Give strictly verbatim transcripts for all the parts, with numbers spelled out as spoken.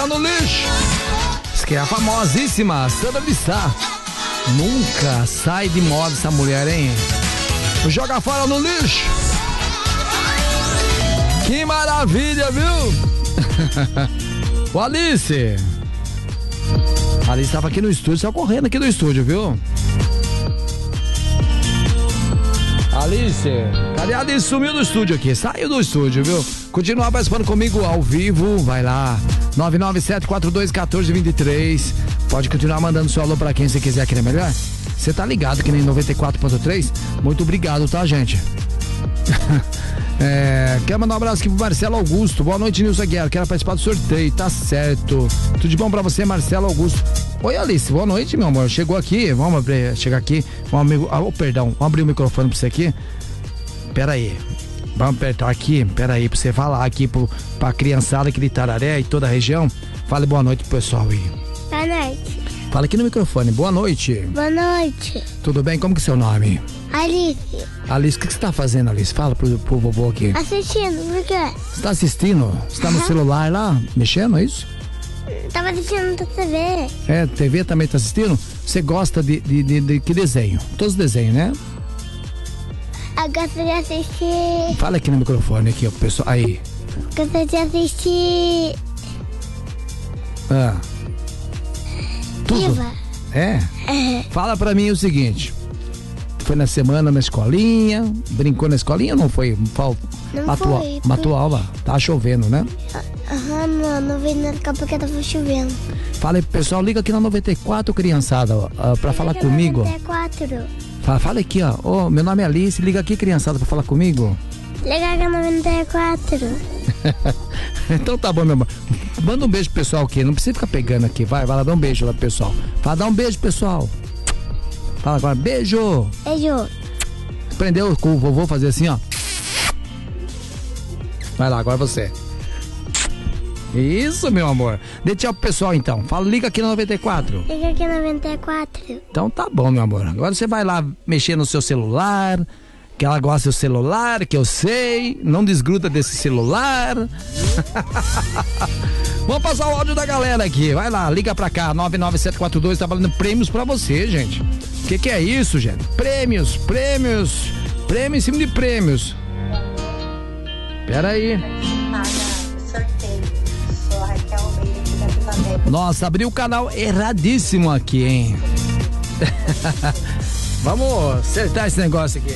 no lixo. Isso que é a famosíssima Sandra de Sá. Nunca sai de moda essa mulher, hein? Joga fora no lixo. Que maravilha, viu? O Alice. A Alice estava aqui no estúdio, só correndo aqui do estúdio, viu? Alice, cadê a Alice? Sumiu do estúdio aqui, saiu do estúdio, viu? Continua participando comigo ao vivo, vai lá, nove nove sete quatro dois um quatro dois três. Pode continuar mandando seu alô pra quem você quiser, que é melhor. Você tá ligado que nem noventa e quatro ponto três? Muito obrigado, tá, gente? É, quero mandar um abraço aqui pro Marcelo Augusto. Boa noite, Nilson Guerra. Quero participar do sorteio, tá certo. Tudo de bom pra você, Marcelo Augusto. Oi, Alice, boa noite, meu amor. Chegou aqui, vamos abrir, chegar aqui. Vamos, ah, oh, perdão, vamos abrir o microfone pra você aqui. Pera aí, vamos apertar aqui, pera aí, pra você falar aqui pro, pra criançada aqui de Itararé e toda a região. Fale boa noite pro pessoal aí. Boa noite. Fala aqui no microfone, boa noite. Boa noite. Tudo bem, como que é seu nome? Alice. Alice, o que você tá fazendo, Alice? Fala pro, pro vovô aqui. Assistindo, por quê? Você tá assistindo? Você tá uhum. no celular lá, mexendo, é isso? Tava assistindo na T V. É, T V também tá assistindo? Você gosta de, de, de, de que desenho? Todos os desenhos, né? Eu gosto de assistir... Fala aqui no microfone, aqui, ó, pessoal, aí. Gosto de assistir... Ah. Tudo? Viva. É? É. Fala pra mim o seguinte. Foi na semana na escolinha, brincou na escolinha ou não foi? Fal... Não Atua... foi. Matou aula? Tá chovendo, né? Aham, não, não veio na capa porque tava chovendo. Fala aí, pessoal, liga aqui na noventa e quatro, criançada, ó, pra liga falar comigo. noventa e quatro. Fala, fala aqui, ó. Ô, meu nome é Alice, liga aqui, criançada, pra falar comigo. Liga aqui na noventa e quatro. Então tá bom, meu amor. Manda um beijo pro pessoal aqui, não precisa ficar pegando aqui, vai, vai lá, dá um beijo lá pro pessoal. Fala, dá um beijo, pessoal. Fala agora, beijo. Beijo. Aprendeu com o vovô fazer assim, ó. Vai lá, agora você. Isso, meu amor. Dê tchau pro pessoal, então. Fala, liga aqui na noventa e quatro. Liga aqui na noventa e quatro. Então tá bom, meu amor. Agora você vai lá mexer no seu celular, que ela gosta do celular, que eu sei. Não desgruda desse celular. Vamos passar o áudio da galera aqui. Vai lá, liga pra cá, nove nove sete quatro dois, tá valendo prêmios pra você, gente. O que que é isso, gente? Prêmios, prêmios, prêmio em cima de prêmios. Pera aí. Nossa, abriu o canal erradíssimo aqui, hein? Vamos acertar esse negócio aqui.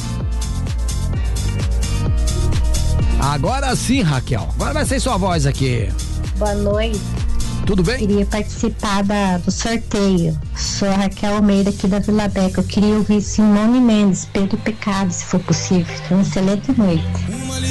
Agora sim, Raquel. Agora vai ser sua voz aqui. Boa noite. Tudo bem? Queria participar da, do sorteio. Sou a Raquel Almeida aqui da Vila Beca. Eu queria ouvir Simone Mendes, Pedro Pecado, se for possível. Uma excelente noite.